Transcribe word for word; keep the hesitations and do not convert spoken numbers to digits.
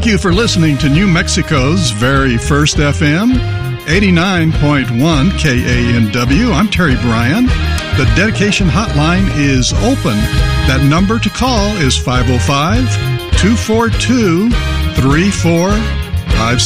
Thank you for listening to New Mexico's very first F M, eighty-nine point one K A N W. I'm Terry Bryan. The dedication hotline is open. That number to call is five oh five, two four two, three four five six.